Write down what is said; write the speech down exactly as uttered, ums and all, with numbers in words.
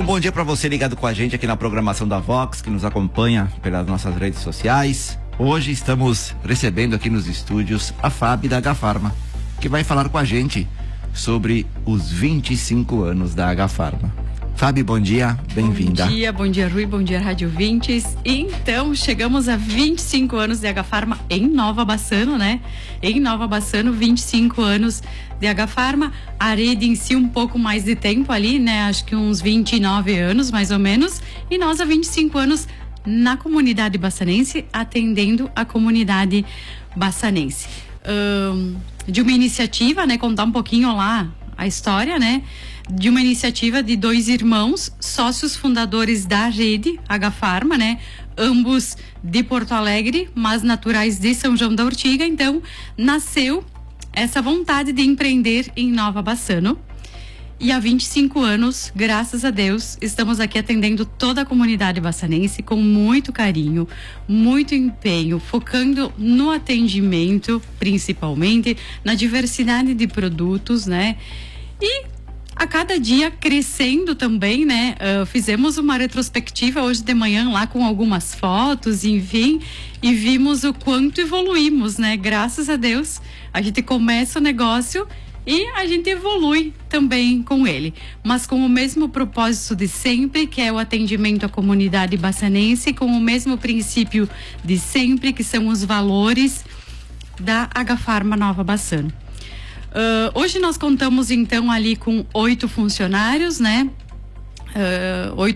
Um bom dia para você ligado com a gente aqui na programação da Vox, que nos acompanha pelas nossas redes sociais. Hoje estamos recebendo aqui nos estúdios a Fábio da H-Pharma, que vai falar com a gente sobre os vinte e cinco anos da H-Pharma. Fábio, bom dia, bem-vinda. Bom dia, bom dia, Rui, bom dia, Rádio Vintes. Então, chegamos a vinte e cinco anos de H-Pharma em Nova Bassano, né? Em Nova Bassano, vinte e cinco anos de H-Pharma. A rede em si um pouco mais de tempo ali, né? Acho que uns vinte e nove anos, mais ou menos. E nós há vinte e cinco anos na comunidade bassanense, atendendo a comunidade bassanense. Um, de uma iniciativa, né? Contar um pouquinho lá a história, né? De uma iniciativa de dois irmãos, sócios fundadores da rede H-Pharma, né? Ambos de Porto Alegre, mas naturais de São João da Ortiga. Então, nasceu essa vontade de empreender em Nova Bassano. E há vinte e cinco anos, graças a Deus, estamos aqui atendendo toda a comunidade bassanense com muito carinho, muito empenho, focando no atendimento, principalmente, na diversidade de produtos, né? E a cada dia crescendo também, né? Uh, fizemos uma retrospectiva hoje de manhã lá com algumas fotos, enfim, e vimos o quanto evoluímos, né? Graças a Deus, a gente começa o negócio e a gente evolui também com ele, mas com o mesmo propósito de sempre, que é o atendimento à comunidade bassanense, com o mesmo princípio de sempre, que são os valores da H-Pharma Nova Bassano. Uh, hoje nós contamos então ali com oito funcionários, né? Uh, oito